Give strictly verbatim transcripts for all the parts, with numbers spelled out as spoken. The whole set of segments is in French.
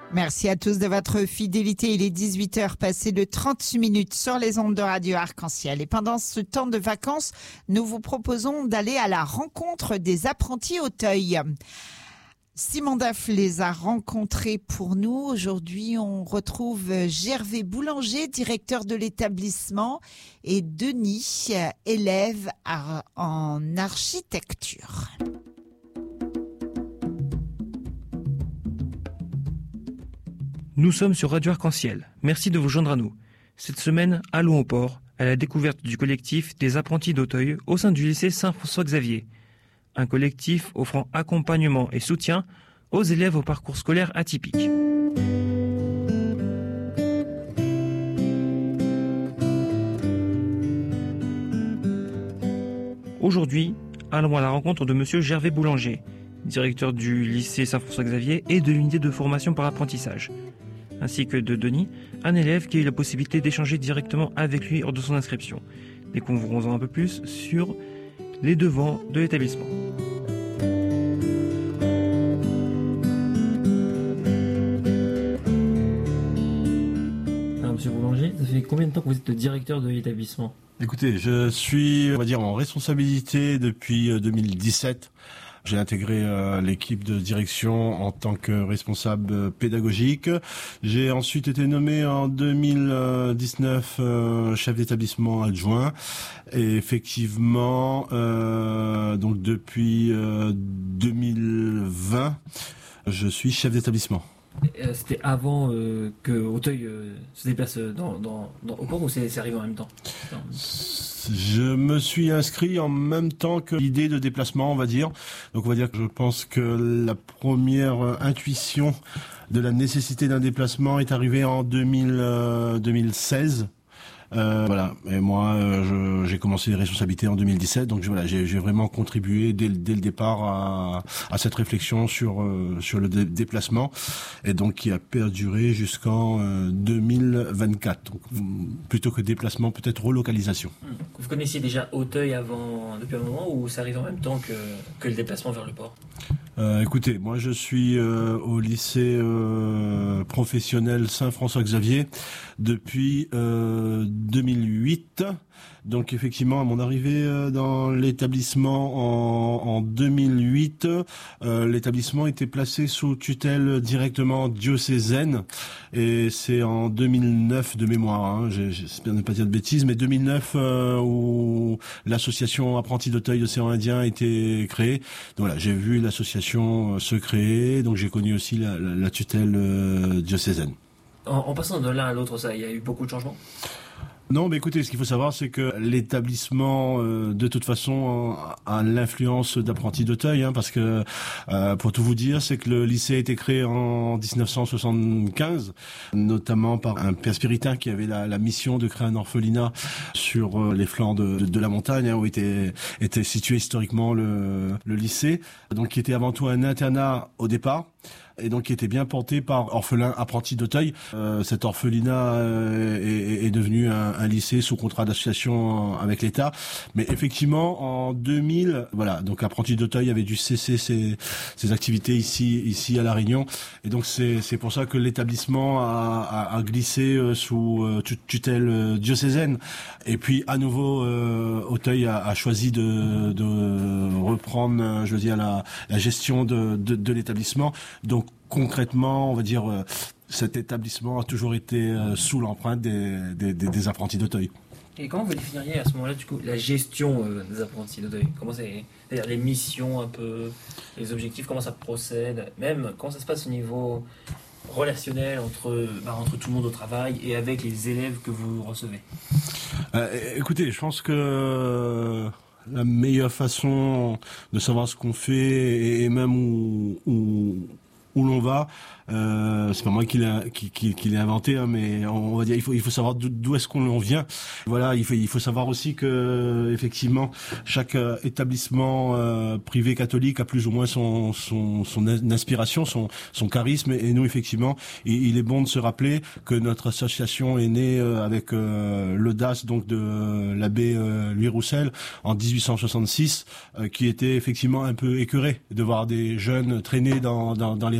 Merci à tous de votre fidélité. Il est dix-huit heures passées de trente minutes sur les ondes de Radio Arc-en-Ciel. Et pendant ce temps de vacances, nous vous proposons d'aller à la rencontre des apprentis Auteuil. Simon Daff les a rencontrés pour nous. Aujourd'hui, on retrouve Gervais Boulanger, directeur de l'établissement, et Denis, élève en architecture. Nous sommes sur Radio Arc-en-Ciel. Merci de vous joindre à nous. Cette semaine, allons au port, à la découverte du collectif des apprentis d'Auteuil au sein du lycée Saint-François-Xavier. Un collectif offrant accompagnement et soutien aux élèves au parcours scolaire atypique. Aujourd'hui, allons à la rencontre de monsieur Gervais Boulanger, directeur du lycée Saint-François-Xavier et de l'unité de formation par apprentissage, ainsi que de Denis, un élève qui a eu la possibilité d'échanger directement avec lui lors de son inscription. Découvrons-en un peu plus sur les devants de l'établissement. Alors, monsieur Boulanger, ça fait combien de temps que vous êtes le directeur de l'établissement ? Écoutez, je suis, on va dire, en responsabilité depuis deux mille dix-sept. J'ai intégré euh, l'équipe de direction en tant que responsable euh, pédagogique. J'ai ensuite été nommé en deux mille dix-neuf euh, chef d'établissement adjoint. Et effectivement, euh, donc depuis euh, deux mille vingt, je suis chef d'établissement. Euh, c'était avant euh, que Auteuil euh, se déplace dans, dans, dans, au port ou c'est, c'est arrivé en même temps ? Je me suis inscrit en même temps que l'idée de déplacement, on va dire. Donc on va dire que je pense que la première intuition de la nécessité d'un déplacement est arrivée en deux mille, euh, deux mille seize. Euh, voilà. Et moi, euh, je, j'ai commencé les responsabilités en deux mille dix-sept, donc je, voilà, j'ai, j'ai vraiment contribué dès, dès le départ à, à cette réflexion sur euh, sur le dé- déplacement, et donc qui a perduré jusqu'en euh, deux mille vingt-quatre. Donc, plutôt que déplacement, peut-être relocalisation. Vous connaissiez déjà Auteuil avant, depuis un moment, ou ça arrive en même temps que que le déplacement vers le port ? Euh, écoutez, moi je suis euh, au lycée euh, professionnel Saint-François-Xavier depuis euh, deux mille huit. Donc effectivement, à mon arrivée euh, dans l'établissement en, en deux mille huit, euh, l'établissement était placé sous tutelle directement diocésaine, et c'est en deux mille neuf de mémoire, hein, j'espère ne pas dire de bêtises, mais deux mille neuf euh, où l'association Apprentis d'Auteuil Océan Indien a été créée. Donc voilà, j'ai vu l'association se créer, donc j'ai connu aussi la, la, la tutelle euh, diocésaine. En, en passant de l'un à l'autre, ça, il y a eu beaucoup de changements ? Non, mais écoutez, ce qu'il faut savoir, c'est que l'établissement, euh, de toute façon, a l'influence d'Apprentis d'Auteuil, hein, parce que, euh, pour tout vous dire, c'est que le lycée a été créé en dix-neuf cent soixante-quinze, notamment par un père spiritain qui avait la, la mission de créer un orphelinat sur euh, les flancs de, de, de la montagne, hein, où était, était situé historiquement le, le lycée, donc qui était avant tout un internat au départ, et donc qui était bien porté par Orphelins Apprentis d'Auteuil. Euh, cet orphelinat euh, est, est devenu un, un lycée sous contrat d'association avec l'État. Mais effectivement, en deux mille, voilà, donc Apprentis d'Auteuil avait dû cesser ses, ses activités ici, ici à La Réunion. Et donc c'est, c'est pour ça que l'établissement a, a, a glissé sous euh, tutelle diocésaine. Et puis à nouveau, euh, Auteuil a, a choisi de, de reprendre, je veux dire, la, la gestion de, de, de l'établissement. Donc concrètement, on va dire, euh, cet établissement a toujours été euh, sous l'empreinte des, des, des, des apprentis d'Auteuil. Et comment vous définiriez à ce moment-là, du coup, la gestion euh, des apprentis d'Auteuil ? Comment c'est, c'est-à-dire les missions un peu, les objectifs, comment ça procède, même comment ça se passe au niveau relationnel entre, bah, entre tout le monde au travail et avec les élèves que vous recevez ? euh, Écoutez, je pense que la meilleure façon de savoir ce qu'on fait et même où, où, où l'on va, euh, c'est pas moi qui l'ai qui, qui, qui l'ai inventé, hein, mais on va dire il faut il faut savoir d'où, d'où est-ce qu'on en vient. Voilà, il faut il faut savoir aussi que effectivement chaque euh, établissement euh, privé catholique a plus ou moins son son son inspiration, son son charisme, et, et nous effectivement il, il est bon de se rappeler que notre association est née euh, avec euh, l'audace donc de euh, l'abbé euh, Louis Roussel en dix-huit cent soixante-six, euh, qui était effectivement un peu écœuré de voir des jeunes traîner dans dans, dans les rues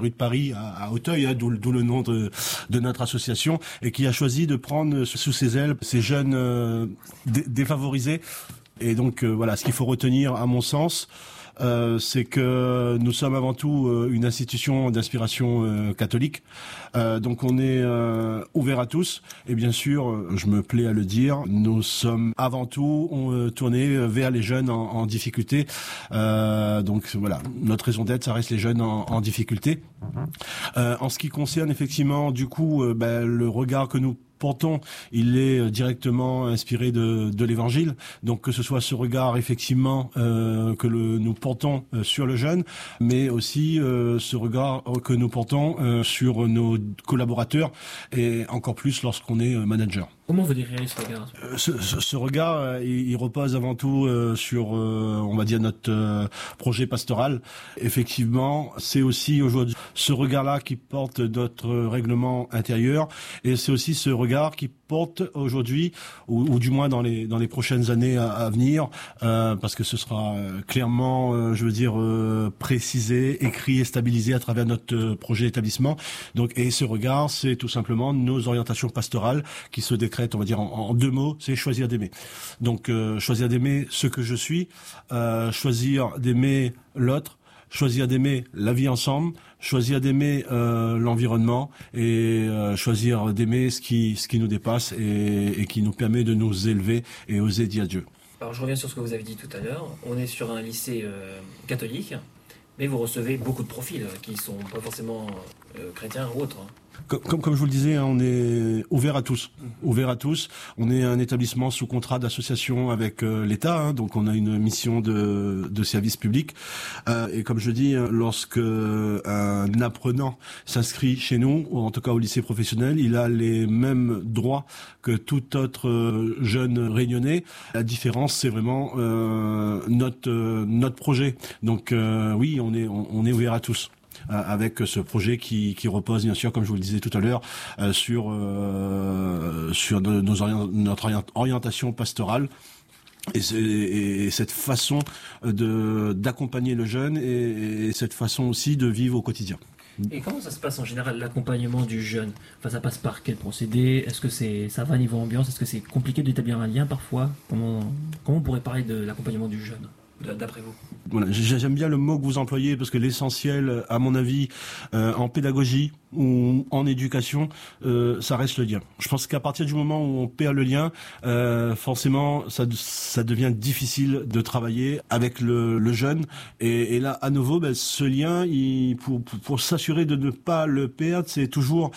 rue de Paris à, à Auteuil, hein, d'où, d'où le nom de, de notre association, et qui a choisi de prendre sous ses ailes ces jeunes euh, dé- défavorisés. Et donc euh, voilà, ce qu'il faut retenir, à mon sens, Euh, c'est que nous sommes avant tout euh, une institution d'inspiration euh, catholique. Euh, donc on est euh, ouvert à tous. Et bien sûr, je me plais à le dire, nous sommes avant tout on, tournés vers les jeunes en, en difficulté. Euh, donc voilà, notre raison d'être, ça reste les jeunes en, en difficulté. Euh, en ce qui concerne effectivement, du coup, euh, ben, le regard que nous portons, il est directement inspiré de, de l'Évangile. Donc que ce soit ce regard effectivement euh, que le, nous portons euh, sur le jeune, mais aussi euh, ce regard que nous portons euh, sur nos collaborateurs et encore plus lorsqu'on est manager. Comment vous décrivez ce regard ? euh, ce, ce, ce regard, euh, il, il repose avant tout euh, sur, euh, on va dire, notre euh, projet pastoral. Effectivement, c'est aussi aujourd'hui ce regard-là qui porte notre règlement intérieur, et c'est aussi ce regard qui porte aujourd'hui, ou, ou du moins dans les dans les prochaines années à, à venir, euh, parce que ce sera euh, clairement, euh, je veux dire, euh, précisé, écrit et stabilisé à travers notre euh, projet d'établissement. Donc, et ce regard, c'est tout simplement nos orientations pastorales qui se décrètent, on va dire en, en deux mots, c'est choisir d'aimer. Donc, euh, choisir d'aimer ce que je suis, euh, choisir d'aimer l'autre, choisir d'aimer la vie ensemble, choisir d'aimer euh, l'environnement et euh, choisir d'aimer ce qui ce qui nous dépasse et, et qui nous permet de nous élever et oser dire Dieu. Alors je reviens sur ce que vous avez dit tout à l'heure. On est sur un lycée euh, catholique, mais vous recevez beaucoup de profils qui sont pas forcément euh, chrétiens ou autres. Comme, comme, comme je vous le disais, hein, on est ouvert à tous. Ouvert à tous. On est un établissement sous contrat d'association avec euh, l'État, hein, donc on a une mission de, de service public. Euh, et comme je dis, lorsque un apprenant s'inscrit chez nous, ou en tout cas au lycée professionnel, il a les mêmes droits que tout autre jeune réunionnais. La différence, c'est vraiment euh, notre euh, notre projet. Donc euh, oui, on est on, on est ouvert à tous, avec ce projet qui, qui repose bien sûr, comme je vous le disais tout à l'heure, euh, sur euh, sur de, nos orient, notre orientation pastorale et, et, et cette façon de d'accompagner le jeune et, et cette façon aussi de vivre au quotidien. Et comment ça se passe en général, l'accompagnement du jeune ? Enfin, ça passe par quel procédé ? Est-ce que c'est ça va niveau ambiance ? Est-ce que c'est compliqué d'établir un lien parfois ? Comment comment on pourrait parler de l'accompagnement du jeune ? D'après vous? Voilà, j'aime bien le mot que vous employez parce que l'essentiel, à mon avis, euh, en pédagogie ou en éducation, euh, ça reste le lien. Je pense qu'à partir du moment où on perd le lien, euh, forcément, ça, ça devient difficile de travailler avec le, le jeune. Et, et là, à nouveau, ben, ce lien, il, pour, pour, pour s'assurer de ne pas le perdre, c'est toujours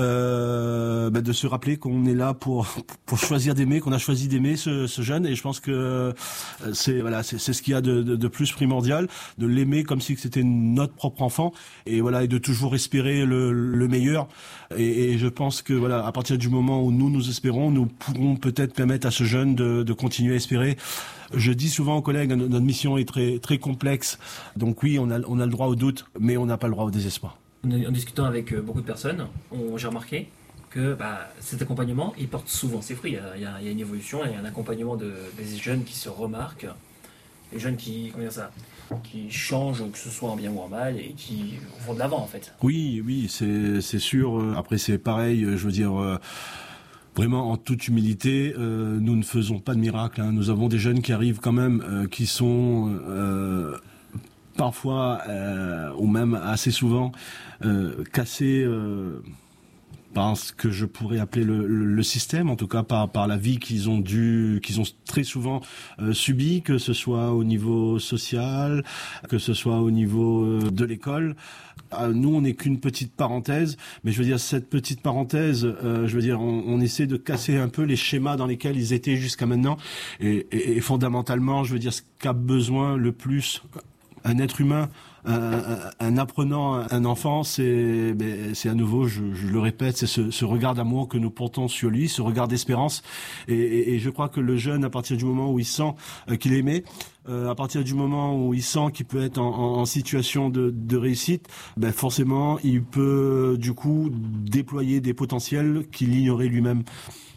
euh, ben, de se rappeler qu'on est là pour, pour choisir d'aimer, qu'on a choisi d'aimer ce, ce jeune. Et je pense que c'est voilà, c'est, c'est ce qui De, de, de plus primordial, de l'aimer comme si c'était notre propre enfant, et voilà, et de toujours espérer le, le meilleur. Et, et je pense que voilà, à partir du moment où nous nous espérons, nous pourrons peut-être permettre à ce jeune de, de continuer à espérer. Je dis souvent aux collègues, notre mission est très très complexe, donc oui, on a on a le droit au doute, mais on n'a pas le droit au désespoir. En discutant avec beaucoup de personnes, on, j'ai remarqué que bah, cet accompagnement, il porte souvent ses fruits. Il y a, il y a une évolution, il y a un accompagnement de, des jeunes qui se remarquent. Les jeunes qui, comment dire ça, qui changent, que ce soit en bien ou en mal, et qui vont de l'avant en fait. Oui, oui, c'est, c'est sûr. Après, c'est pareil, je veux dire, euh, vraiment en toute humilité, euh, nous ne faisons pas de miracle. Hein. Nous avons des jeunes qui arrivent quand même, euh, qui sont euh, parfois, euh, ou même assez souvent, euh, cassés... Euh, par ce que je pourrais appeler le, le, le système, en tout cas par, par la vie qu'ils ont dû, qu'ils ont très souvent euh, subi, que ce soit au niveau social, que ce soit au niveau euh, de l'école. Euh, nous, on n'est qu'une petite parenthèse, mais je veux dire, cette petite parenthèse, euh, je veux dire, on, on essaie de casser un peu les schémas dans lesquels ils étaient jusqu'à maintenant, et, et, et fondamentalement, je veux dire, ce qu'a besoin le plus un être humain, un, un, un apprenant, un enfant, c'est, ben, c'est à nouveau, je, je le répète, c'est ce, ce regard d'amour que nous portons sur lui, ce regard d'espérance. Et, et, et je crois que le jeune, à partir du moment où il sent euh, qu'il est aimé, euh, à partir du moment où il sent qu'il peut être en, en, en situation de, de réussite, ben forcément, il peut du coup déployer des potentiels qu'il ignorait lui-même.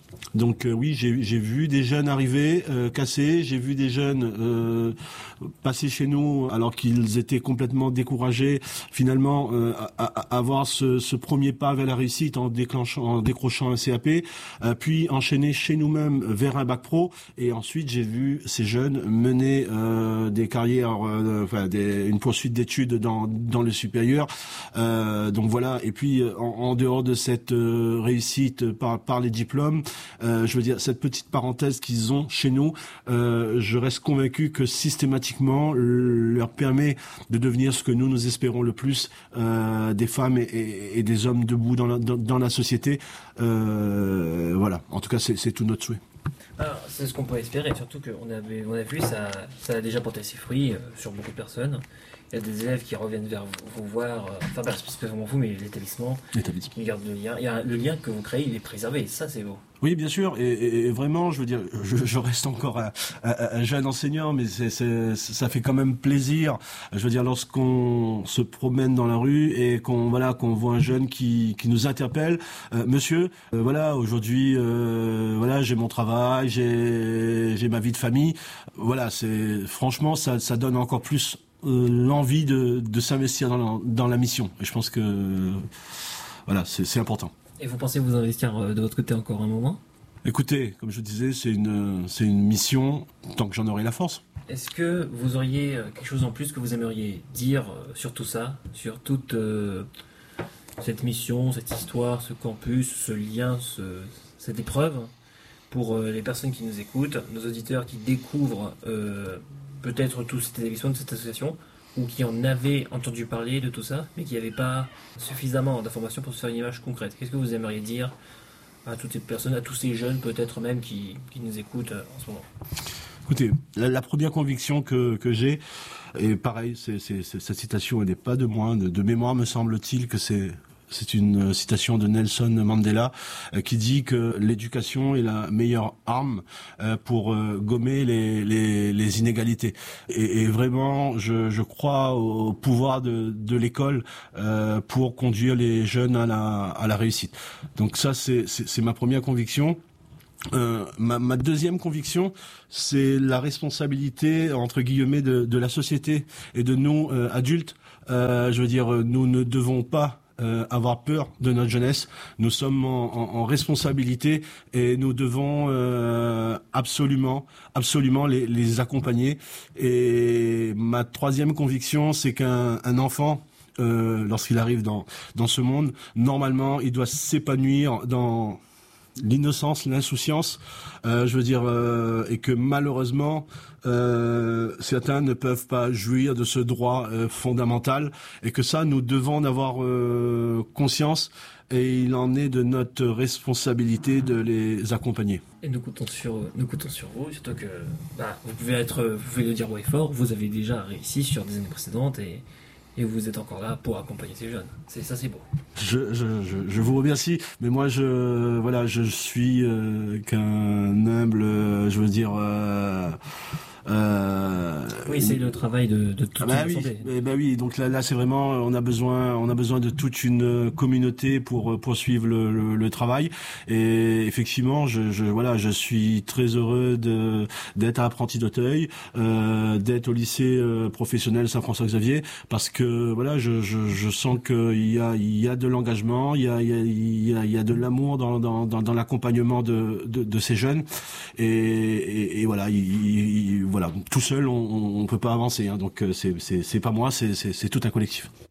Donc euh, oui, j'ai, j'ai vu des jeunes arriver euh, cassés, j'ai vu des jeunes euh, passer chez nous alors qu'ils étaient complètement découragés. Finalement, euh, à, à avoir ce, ce premier pas vers la réussite en déclenchant, en décrochant un C A P, euh, puis enchaîner chez nous-mêmes vers un bac pro. Et ensuite, j'ai vu ces jeunes mener euh, des carrières, euh, enfin des, une poursuite d'études dans dans le supérieur. Euh, donc voilà. Et puis en, en dehors de cette euh, réussite par par les diplômes. Euh, je veux dire, cette petite parenthèse qu'ils ont chez nous, euh, je reste convaincu que systématiquement leur permet de devenir ce que nous nous espérons le plus, euh, des femmes et, et, et des hommes debout dans la, dans, dans la société. Euh, voilà, en tout cas, c'est, c'est tout notre souhait. Alors, c'est ce qu'on peut espérer, surtout qu'on avait, on a vu, ça, ça a déjà porté ses fruits euh, sur beaucoup de personnes. Il y a des élèves qui reviennent vers vous, vous voir, euh, enfin pas spécifiquement vous, mais l'établissement, l'établissement. Qui garde le lien. Il y a le lien que vous créez, il est préservé, ça c'est beau. Oui, bien sûr, et, et, et vraiment, je veux dire, je, je reste encore un, un, un jeune enseignant, mais c'est, c'est, ça fait quand même plaisir. Je veux dire, lorsqu'on se promène dans la rue et qu'on voilà, qu'on voit un jeune qui, qui nous interpelle, euh, Monsieur, euh, voilà, aujourd'hui, euh, voilà, j'ai mon travail, j'ai, j'ai ma vie de famille. Voilà, c'est franchement, ça, ça donne encore plus euh, l'envie de, de s'investir dans la, dans la mission. Et je pense que euh, voilà, c'est, c'est important. Et vous pensez vous investir de votre côté encore un moment ? Écoutez, comme je disais, c'est une, c'est une mission tant que j'en aurai la force. Est-ce que vous auriez quelque chose en plus que vous aimeriez dire sur tout ça, sur toute euh, cette mission, cette histoire, ce campus, ce lien, ce, cette épreuve, pour euh, les personnes qui nous écoutent, nos auditeurs qui découvrent euh, peut-être tout cet établissement, toute cette association, ou qui en avaient entendu parler de tout ça, mais qui n'avaient pas suffisamment d'informations pour se faire une image concrète. Qu'est-ce que vous aimeriez dire à toutes ces personnes, à tous ces jeunes peut-être même qui, qui nous écoutent en ce moment ? Écoutez, la, la première conviction que, que j'ai, et pareil, c'est, c'est, c'est, cette citation, elle n'est pas de moi, de, de mémoire me semble-t-il que c'est... C'est une citation de Nelson Mandela euh, qui dit que l'éducation est la meilleure arme euh, pour euh, gommer les, les, les inégalités. Et, et vraiment, je, je crois au pouvoir de, de l'école euh, pour conduire les jeunes à la, à la réussite. Donc ça, c'est, c'est, c'est ma première conviction. Euh, ma, ma deuxième conviction, c'est la responsabilité entre guillemets de, de la société et de nous euh, adultes. Euh, je veux dire, nous ne devons pas Euh, avoir peur de notre jeunesse. Nous sommes en, en, en responsabilité et nous devons euh, absolument, absolument les, les accompagner. Et ma troisième conviction, c'est qu'un un enfant, euh, lorsqu'il arrive dans dans ce monde, normalement, il doit s'épanouir dans l'innocence, l'insouciance, euh, je veux dire, euh, et que malheureusement, euh, certains ne peuvent pas jouir de ce droit euh, fondamental, et que ça, nous devons en avoir euh, conscience, et il en est de notre responsabilité de les accompagner. Et nous comptons sur, nous comptons sur vous, surtout que bah, vous pouvez être, vous pouvez le dire haut et fort, vous avez déjà réussi sur des années précédentes, et Et vous êtes encore là pour accompagner ces jeunes. C'est ça, c'est beau. Je, je, je, je vous remercie, mais moi je voilà, je suis euh, qu'un humble, euh, je veux dire. Euh, euh, oui, c'est le travail de, de toute ah bah une oui, santé. eh bah oui, donc là, là, c'est vraiment, on a besoin, on a besoin de toute une communauté pour poursuivre le, le, le travail. Et effectivement, je, je, voilà, je suis très heureux de d'être apprenti d'Auteuil, euh, d'être au lycée euh, professionnel Saint-François-Xavier, parce que voilà, je, je, je sens qu'il y a, il y a de l'engagement, il y a, il y a, il y a, il y a de l'amour dans, dans, dans, dans l'accompagnement de, de, de ces jeunes. Et, et, et voilà, il, il, voilà, tout seul, on, on peut pas avancer. Hein, donc c'est, c'est, c'est pas moi, c'est, c'est, c'est tout un collectif.